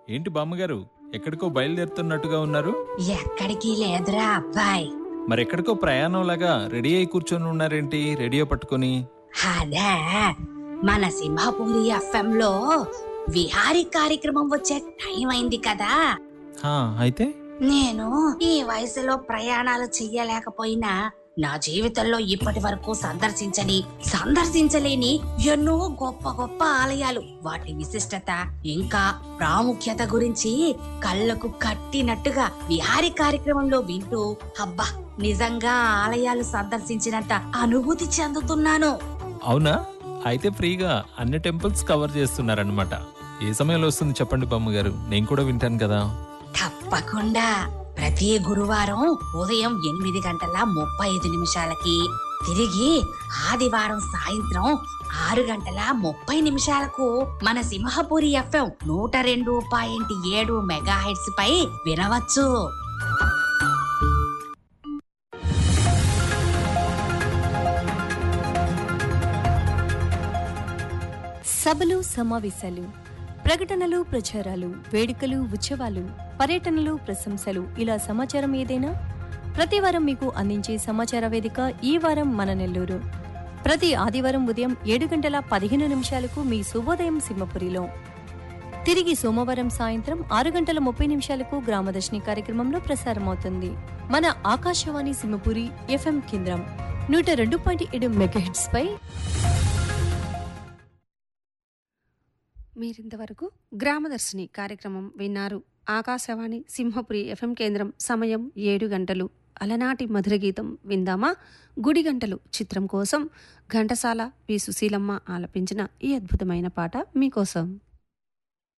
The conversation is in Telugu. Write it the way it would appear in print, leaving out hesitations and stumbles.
ఏంటి బామ్మగారు, ఎక్కడికో బయలుదేరుతున్నట్టుగా ఉన్నారు? ఎక్కడికి లేదురా అబ్బాయి. మరెక్కడికో ప్రయాణంలాగా రెడీ అయి కూర్చొని ఉన్నారేంటి రేడియో పట్టుకొని? అదే మన సింహపురి ఎఫ్ఎం లో విహారీ కార్యక్రమం వచ్చే టైం అయింది కదా. అయితే నేను ఈ వయసులో ప్రయాణాలు చెయ్యలేకపోయినా నా జీవితంలో ఇప్పటి వరకు సందర్శించలేని ఎన్నో గొప్ప గొప్ప ఆలయాలు, వాటి విశిష్టత ఇంకా ప్రాముఖ్యత గురించి కళ్ళకు కట్టినట్టుగా విహారీ కార్యక్రమంలో వింటూ అబ్బా నిజంగా ఆలయాలు సందర్శించినంత అనుభూతి చెందుతున్నాను. అవునా? అయితే ఫ్రీగా అన్ని టెంపుల్స్ కవర్ చేస్తున్నారనమాట. ఏ సమయంలో వస్తుంది చెప్పండి బామ్మగారు, నేను కూడా వింటాను కదా. తప్పకుండా ప్రతి గురువారం ఉదయం 8:35 తిరిగి ఆదివారం సాయంత్రం 6:30 మన సింహపురి ఎఫ్ఎం 102.7 మెగాహెర్ట్జ్ పై వినవచ్చు. సభలు, సమావేశాలు, ప్రకటనలు, ప్రచారాలు, వేడుకలు, ఉత్సవాలు, పర్యటనలు, ప్రశంసలు, ఇలా సమాచారం ఏదైనా ప్రతి వారం మీకు అందించే సమాచార వేదిక ఈ వారం మన నెల్లూరు. ప్రతి ఆదివారం ఉదయం 7:15 మీ శుభోదయం సింహపురిలో, తిరిగి సోమవారం సాయంత్రం 6:30 గ్రామదర్శిని కార్యక్రమంలో ప్రసారమవుతుంది. మన ఆకాశవాణి సింహపురి ఎఫ్ఎం కేంద్రం 102.7 మెగాహెర్ట్జ్ పై. మీరింతవరకు గ్రామదర్శిని కార్యక్రమం విన్నారు. ఆకాశవాణి సింహపురి ఎఫ్ఎం కేంద్రం. సమయం 7 గంటలు. అలనాటి మధుర గీతం విందామా? గుడి గంటలు చిత్రం కోసం ఘంటసాల పి. సుశీలమ్మ ఆలపించిన ఈ అద్భుతమైన పాట మీకోసం.